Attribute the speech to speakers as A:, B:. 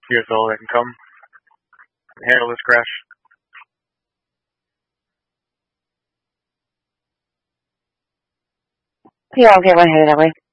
A: years old that can come and handle this crash.
B: Yeah, okay, we'll head that way.